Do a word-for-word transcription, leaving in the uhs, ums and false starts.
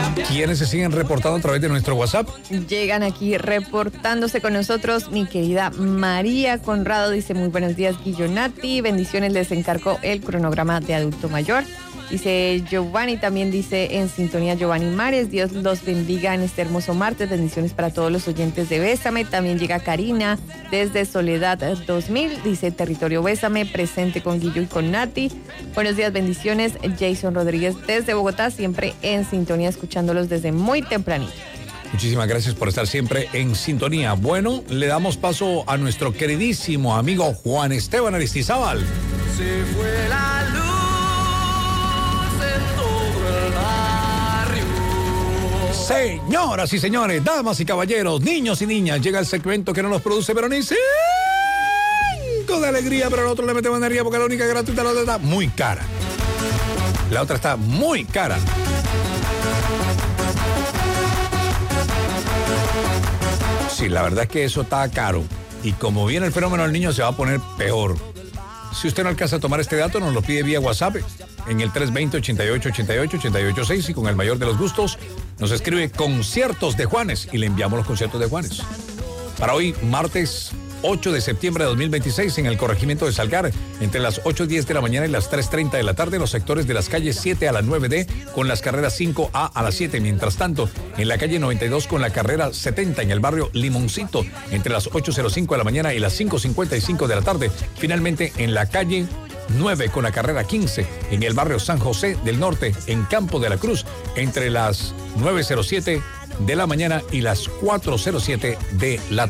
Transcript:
¿Quiénes se siguen reportando a través de nuestro WhatsApp? Llegan aquí reportándose con nosotros mi querida María Conrado. Dice, muy buenos días, Guillonati. Bendiciones, les encargo el cronograma de adulto mayor. Dice Giovanni, también dice en sintonía Giovanni Mares. Dios los bendiga en este hermoso martes. Bendiciones para todos los oyentes de Bésame. También llega Karina desde Soledad dos mil. Dice Territorio Bésame, presente con Guillo y con Nati. Buenos días, bendiciones. Jason Rodríguez desde Bogotá, siempre en sintonía, escuchándolos desde muy tempranito. Muchísimas gracias por estar siempre en sintonía. Bueno, le damos paso a nuestro queridísimo amigo Juan Esteban Aristizábal. Se fue la luz. Señoras y señores, damas y caballeros, niños y niñas, llega el segmento que no nos produce pero ni cinco de alegría, pero nosotros le metemos energía porque la única gratuita, la otra está muy cara. La otra está muy cara. Sí, la verdad es que eso está caro. Y como viene el fenómeno del niño, se va a poner peor. Si usted no alcanza a tomar este dato, nos lo pide vía WhatsApp en el tres dos cero, ochenta y ocho, ochenta y ocho, ochenta y ocho seis y con el mayor de los gustos nos escribe conciertos de Juanes y le enviamos los conciertos de Juanes. Para hoy, martes ocho de septiembre de dos mil veintiséis, en el corregimiento de Salgar, entre las ocho y diez de la mañana y las tres treinta de la tarde, los sectores de las calles siete a la nueve D con las carreras cinco A a las siete. Mientras tanto, en la calle noventa y dos con la carrera setenta en el barrio Limoncito, entre las ocho cero cinco de la mañana y las cinco cincuenta y cinco de la tarde. Finalmente, en la calle nueve con la carrera quince en el barrio San José del Norte, en Campo de la Cruz, entre las nueve cero siete de la mañana y las cuatro cero siete de la tarde.